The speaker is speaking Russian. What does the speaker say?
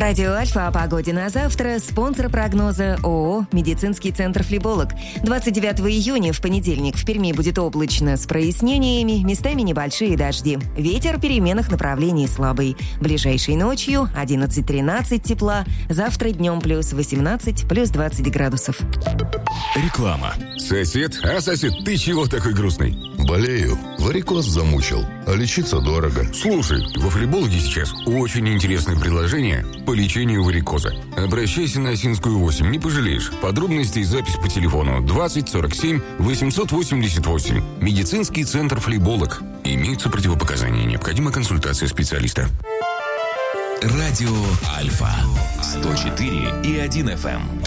Радио Альфа о погоде на завтра. Спонсор прогноза ООО «Медицинский центр Флеболог». 29 июня в понедельник в Перми будет облачно с прояснениями, местами небольшие дожди. Ветер переменных направлений слабый. Ближайшей ночью 11-13 тепла. Завтра днем плюс 18, плюс 20 градусов. Реклама. Сосед, ты чего такой грустный? Болею. Варикоз замучил. А лечиться дорого. Слушай, во Флебологе сейчас очень интересное предложение по лечению варикоза. Обращайся на Осинскую 8, не пожалеешь. Подробности и запись по телефону 20 47 888. Медицинский центр Флеболог. Имеются противопоказания. Необходима консультация специалиста. Радио Альфа 104,1 FM.